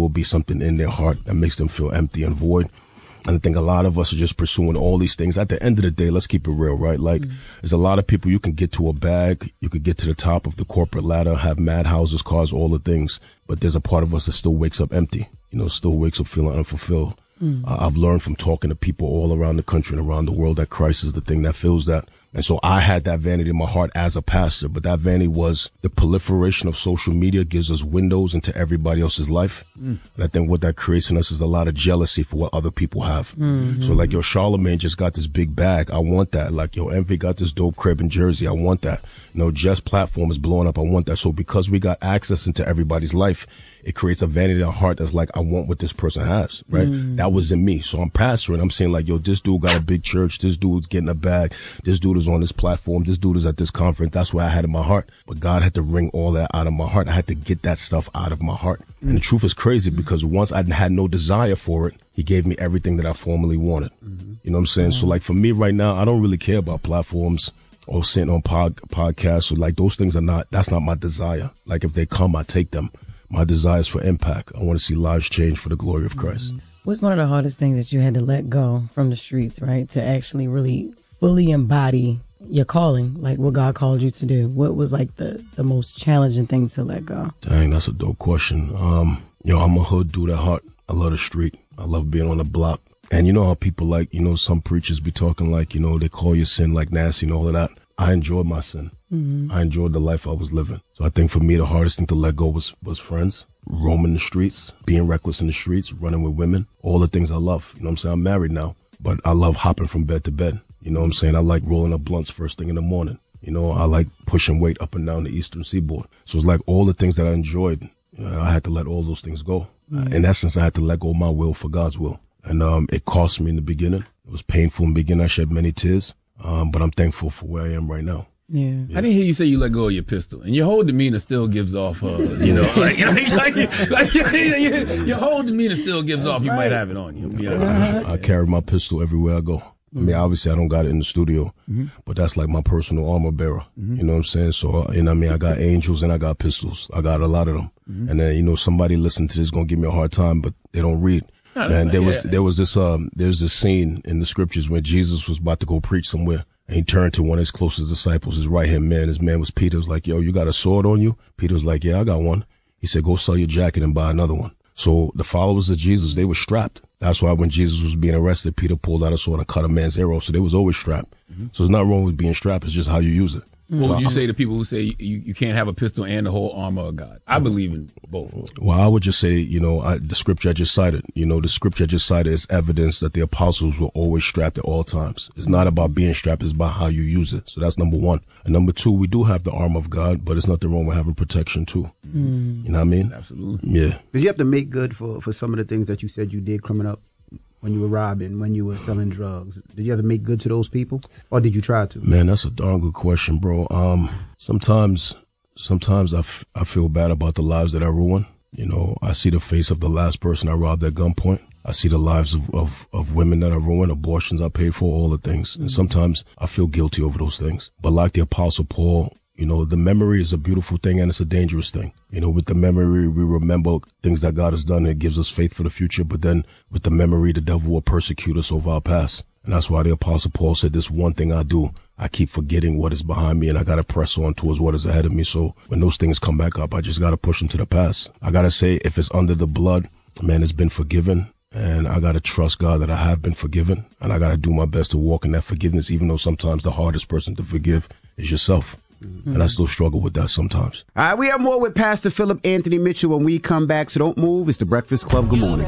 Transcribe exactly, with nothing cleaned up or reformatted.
will be something in their heart that makes them feel empty and void. And I think a lot of us are just pursuing all these things. At the end of the day, let's keep it real, right? Like, mm. there's a lot of people, you can get to a bag, you could get to the top of the corporate ladder, have mad houses, cars, all the things. But there's a part of us that still wakes up empty, you know, still wakes up feeling unfulfilled. Mm. Uh, I've learned from talking to people all around the country and around the world that Christ is the thing that fills that. And so I had that vanity in my heart as a pastor, but that vanity was the proliferation of social media gives us windows into everybody else's life. Mm. And I think what that creates in us is a lot of jealousy for what other people have. Mm-hmm. So like, yo, Charlemagne just got this big bag. I want that. Like, yo, Envy got this dope crib in Jersey. I want that. You know, Jeff's platform is blowing up. I want that. So because we got access into everybody's life, it creates a vanity in our heart that's like, I want what this person has, right? Mm. That was in me. So I'm pastoring. I'm saying like, yo, this dude got a big church. This dude's getting a bag. This dude is on this platform. This dude is at this conference. That's what I had in my heart. But God had to wring all that out of my heart. I had to get that stuff out of my heart. Mm. And the truth is crazy because once I had no desire for it, he gave me everything that I formerly wanted. Mm-hmm. You know what I'm saying? Mm-hmm. So like for me right now, I don't really care about platforms or sitting on pod, podcasts. So like those things are not, that's not my desire. Like if they come, I take them. My desire is for impact. I want to see lives change for the glory of Christ. Mm-hmm. What's one of the hardest things that you had to let go from the streets, right? To actually really fully embody your calling, like what God called you to do? What was like the, the most challenging thing to let go? Dang, that's a dope question. Um, yo, I'm a hood dude at heart. I love the street. I love being on the block. And you know how people like, you know, some preachers be talking like, you know, they call your sin like nasty and all of that. I enjoyed my sin. Mm-hmm. I enjoyed the life I was living. So I think for me, the hardest thing to let go was, was friends, roaming the streets, being reckless in the streets, running with women, all the things I love. You know what I'm saying? I'm married now, but I love hopping from bed to bed. You know what I'm saying? I like rolling up blunts first thing in the morning. You know, I like pushing weight up and down the Eastern Seaboard. So it's like all the things that I enjoyed, you know, I had to let all those things go. Mm-hmm. In essence, I had to let go of my will for God's will. And um, it cost me in the beginning. It was painful in the beginning. I shed many tears. Um, but I'm thankful for where I am right now. Yeah. yeah. I didn't hear you say you let go of your pistol. And your whole demeanor still gives off, uh, you know, like, you know, like, like your, your whole demeanor still gives That's off. Right. You might have it on you. Yeah. I, I carry my pistol everywhere I go. I mean, obviously, I don't got it in the studio, mm-hmm. but that's like my personal armor bearer. Mm-hmm. You know what I'm saying? So, you know what I mean? I got angels and I got pistols. I got a lot of them. Mm-hmm. And then, you know, somebody listening to this is going to give me a hard time, but they don't read. No, and there yeah. was, there was this, um, there's this scene in the scriptures when Jesus was about to go preach somewhere. And he turned to one of his closest disciples, his right-hand man. His man was Peter. Was like, yo, you got a sword on you? Peter was like, yeah, I got one. He said, go sell your jacket and buy another one. So the followers of Jesus, they were strapped. That's why when Jesus was being arrested, Peter pulled out a sword and cut a man's ear off. So they was always strapped. Mm-hmm. So it's not wrong with being strapped. It's just how you use it. What would you say to people who say you, you can't have a pistol and the whole armor of God? I believe in both. Well, I would just say, you know, I, the scripture I just cited, you know, the scripture I just cited is evidence that the apostles were always strapped at all times. It's not about being strapped. It's about how you use it. So that's number one. And number two, we do have the armor of God, but it's nothing wrong with having protection too. Mm. You know what I mean? Absolutely. Yeah. Did you have to make good for, for some of the things that you said you did coming up? When you were robbing, when you were selling drugs, did you ever make good to those people, or did you try to? Man, that's a darn good question, bro. Um, sometimes, sometimes I, f- I feel bad about the lives that I ruin. You know, I see the face of the last person I robbed at gunpoint. I see the lives of, of, of women that I ruined, abortions I paid for, all the things. Mm-hmm. And sometimes I feel guilty over those things. But like the Apostle Paul, you know, the memory is a beautiful thing and it's a dangerous thing. You know, with the memory, we remember things that God has done and it gives us faith for the future. But then with the memory, the devil will persecute us over our past. And that's why the Apostle Paul said, this one thing I do, I keep forgetting what is behind me and I got to press on towards what is ahead of me. So when those things come back up, I just got to push them to the past. I got to say, if it's under the blood, man, it's been forgiven. And I got to trust God that I have been forgiven. And I got to do my best to walk in that forgiveness, even though sometimes the hardest person to forgive is yourself. Mm-hmm. And I still struggle with that sometimes. All right, we have more with Pastor Philip Anthony Mitchell when we come back, so don't move. It's The Breakfast Club. Good morning.